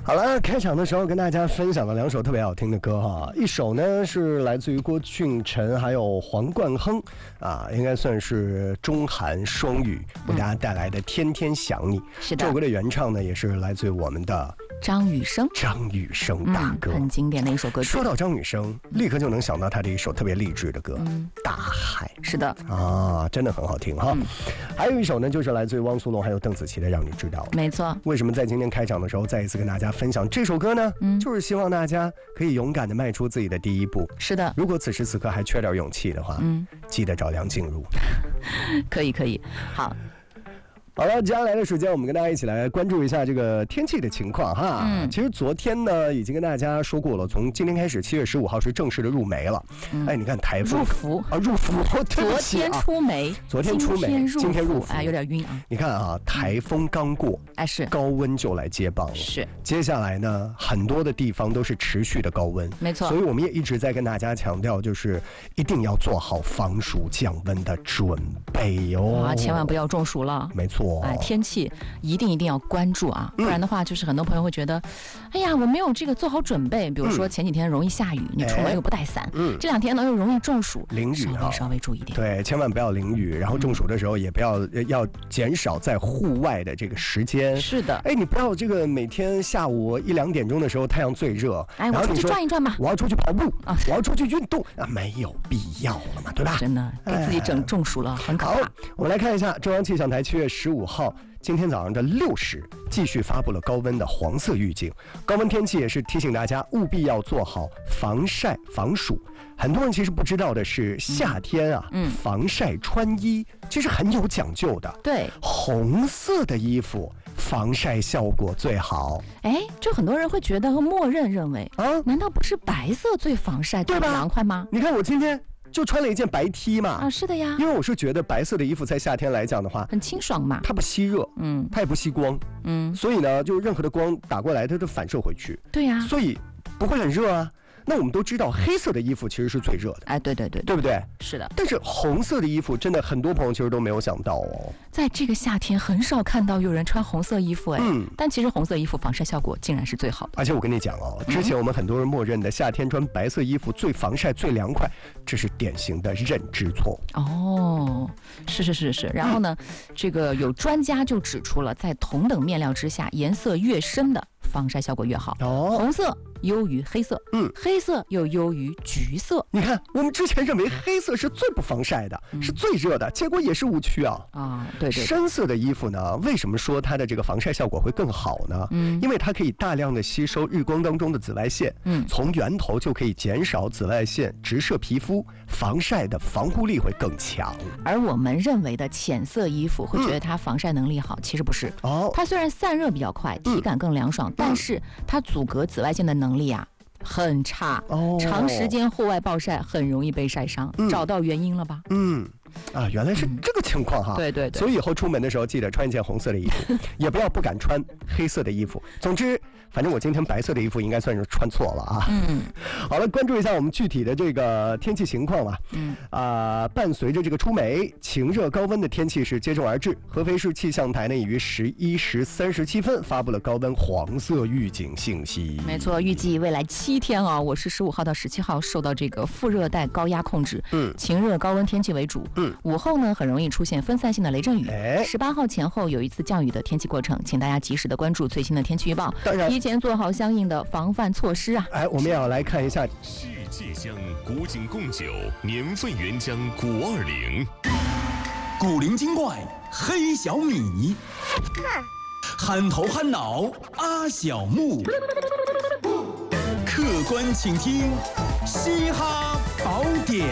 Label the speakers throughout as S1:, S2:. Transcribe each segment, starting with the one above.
S1: 好了，开场的时候跟大家分享了2首特别好听的歌哈，一首呢是来自于郭俊辰还有黄冠亨啊，应该算是中韩双语为大家带来的《天天想你》。
S2: 是的，
S1: 这首歌的原唱呢也是来自于我们的
S2: 张雨生
S1: 大哥，
S2: 很经典的一首歌曲。
S1: 说到张雨生，立刻就能想到他的一首特别励志的歌《大海》。
S2: 是的
S1: 啊，真的很好听哈。还有一首呢，就是来自于汪苏泷还有邓紫棋的《让你知道》。
S2: 没错。
S1: 为什么在今天开场的时候再一次跟大家分享这首歌呢？就是希望大家可以勇敢的迈出自己的第一步。
S2: 是的，
S1: 如果此时此刻还缺点勇气的话，记得找梁静茹。
S2: 可以，
S1: 好了，接下来的时间我们跟大家一起来关注一下这个天气的情况哈。其实昨天呢已经跟大家说过了，从今天开始7月15号是正式的入梅了。哎，你看台风
S2: 入伏，
S1: 昨天
S2: 出梅，
S1: 昨天出梅，今天入伏，
S2: 哎，有点晕啊。
S1: 你看啊，台风刚过，
S2: 哎是，
S1: 高温就来接棒了。
S2: 是，
S1: 接下来呢，很多的地方都是持续的高温，
S2: 没错。
S1: 所以我们也一直在跟大家强调，就是一定要做好防暑降温的准备哟。
S2: 啊，千万不要中暑了。
S1: 没错，
S2: 哎，天气一定要关注啊，不然的话，就是很多朋友会觉得，哎呀，我没有这个做好准备。比如说前几天容易下雨，你出门又不带伞，这2天呢又容易中暑，
S1: 淋雨
S2: 稍微注意点。
S1: 对，千万不要淋雨，然后中暑的时候也不要减少在户外的这个时间。
S2: 是的，
S1: 哎，你不要这个每天下午1、2点钟的时候太阳最热，
S2: 哎，我出去转一转吧，
S1: 我要出去跑步啊，我要出去运动啊，没有必要了嘛，对吧？
S2: 真的给自己整中暑了，很可怕。
S1: 好，我们来看一下中央气象台7月15号。今天早上的6时，继续发布了高温的黄色预警。高温天气也是提醒大家务必要做好防晒防暑。很多人其实不知道的是，夏天啊，防晒穿衣其实很有讲究的。对，红色的衣服防晒效果最好。
S2: 哎，就很多人会觉得和默认认为啊，难道不是白色最防晒最凉快吗？
S1: 你看我今天就穿了一件白 T 嘛。
S2: 啊，是的呀。
S1: 因为我是觉得白色的衣服在夏天来讲的话，
S2: 很清爽嘛，
S1: 它不吸热，它也不吸光，所以呢，就任何的光打过来，它都反射回去。
S2: 对呀，
S1: 所以不会很热啊。那我们都知道黑色的衣服其实是最热的。
S2: 哎，对，对不
S1: 对？
S2: 是的。
S1: 但是红色的衣服真的很多朋友其实都没有想到哦，
S2: 在这个夏天很少看到有人穿红色衣服哎，但其实红色衣服防晒效果竟然是最好的。
S1: 而且我跟你讲哦，之前我们很多人默认的夏天穿白色衣服最防晒最凉快，这是典型的认知错误。
S2: 哦，是。然后呢，这个有专家就指出了，在同等面料之下，颜色越深的防晒效果越好。红色优于黑色，黑色又优于橘色。
S1: 你看，我们之前认为黑色是最不防晒的，是最热的，结果也是误区啊。
S2: 啊，对。
S1: 深色的衣服呢，为什么说它的这个防晒效果会更好呢？因为它可以大量的吸收日光当中的紫外线，从源头就可以减少紫外线直射皮肤，防晒的防护力会更强。
S2: 而我们认为的浅色衣服会觉得它防晒能力好，其实不是。它虽然散热比较快，体感更凉爽，但是它阻隔紫外线的能力啊很差，长时间户外暴晒很容易被晒伤。找到原因了吧？
S1: 原来是这个情况哈。
S2: 对。
S1: 所以以后出门的时候记得穿一件红色的衣服，也不要不敢穿黑色的衣服。总之，反正我今天白色的衣服应该算是穿错了啊。好了，关注一下我们具体的这个天气情况吧。伴随着这个出梅，晴热高温的天气是接踵而至。合肥市气象台呢，已于11时37分发布了高温黄色预警信息。
S2: 没错，预计未来7天啊，我是15号到17号受到这个副热带高压控制，晴热高温天气为主。午后呢很容易出现分散性的雷阵雨。18号前后有一次降雨的天气过程，请大家及时的关注最新的天气预报，提前做好相应的防范措施啊。
S1: 我们也要来看一下
S3: 世界香古井贡酒年份原浆520，
S4: 古灵精怪黑小米，憨头憨脑阿小木，客观请听嘻哈宝典。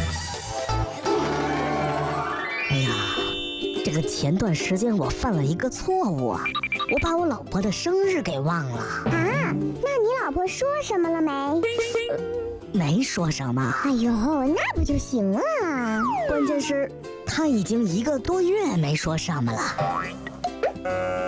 S5: 哎呀，这个前段时间我犯了一个错误啊，我把我老婆的生日给忘了。
S6: 啊，那你老婆说什么了没？
S5: 没说什么。
S6: 哎呦，那不就行了？
S5: 关键是她已经1个多月没说什么了。